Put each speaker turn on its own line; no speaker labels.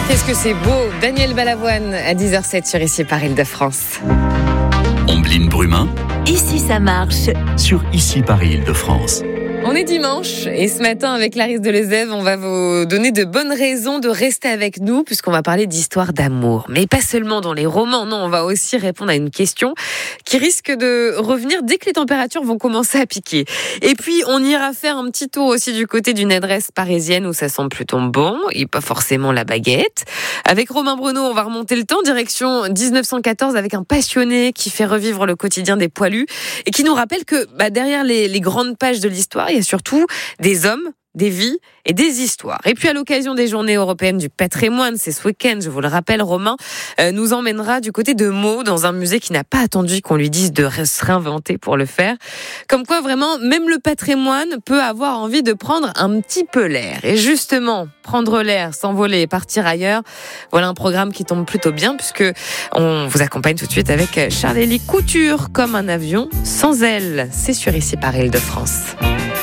Qu'est-ce que c'est beau, Daniel Balavoine à 10h07 sur Ici par Île-de-France.
Ombline Brumin,
Ici ça marche.
sur Ici par Île-de-France.
On est dimanche et ce matin avec Clarisse Delezève, on va vous donner de bonnes raisons de rester avec nous puisqu'on va parler d'histoire d'amour. Mais pas seulement dans les romans, non, on va aussi répondre à une question qui risque de revenir dès que les températures vont commencer à piquer. Et puis on ira faire un petit tour aussi du côté d'une adresse parisienne où ça sent plutôt bon et pas forcément la baguette. Avec Romain Bruno, on va remonter le temps, direction 1914 avec un passionné qui fait revivre le quotidien des poilus et qui nous rappelle que derrière les grandes pages de l'histoire, il y a surtout des hommes, des vies et des histoires. Et puis à l'occasion des journées européennes du patrimoine, c'est ce week-end, je vous le rappelle, Romain nous emmènera du côté de Meaux, dans un musée qui n'a pas attendu qu'on lui dise de se réinventer pour le faire. Comme quoi, vraiment, même le patrimoine peut avoir envie de prendre un petit peu l'air. Et justement, prendre l'air, s'envoler et partir ailleurs, voilà un programme qui tombe plutôt bien, puisque on vous accompagne tout de suite avec Charles-Élie Couture, comme un avion sans ailes. C'est sur Ici par Île-de-France.